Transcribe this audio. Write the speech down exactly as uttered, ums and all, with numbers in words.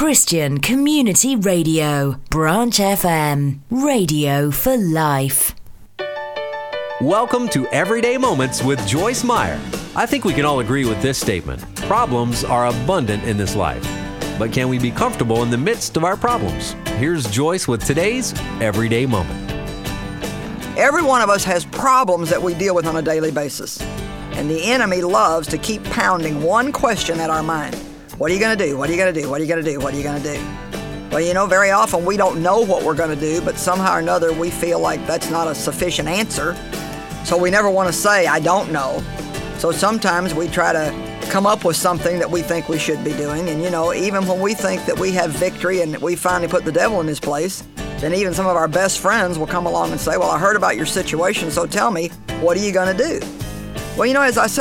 Christian Community Radio, Branch F M, radio for life. Welcome to Everyday Moments with Joyce Meyer. I think we can all agree with this statement. Problems are abundant in this life, but can we be comfortable in the midst of our problems? Here's Joyce with today's Everyday Moment. Every one of us has problems that we deal with on a daily basis, and the enemy loves to keep pounding one question at our mind. What are you going to do? What are you going to do? What are you going to do? What are you going to do? Well, you know, very often we don't know what we're going to do, but somehow or another we feel like that's not a sufficient answer. So we never want to say, I don't know. So sometimes we try to come up with something that we think we should be doing. And, you know, even when we think that we have victory and we finally put the devil in his place, then even some of our best friends will come along and say, well, I heard about your situation, so tell me, what are you going to do? Well, you know, as I said